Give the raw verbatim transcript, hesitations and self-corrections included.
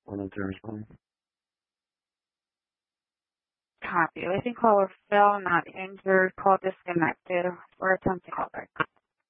one oh zero is fine. Copy. I think call was still not injured. Call disconnected or attempt to call back.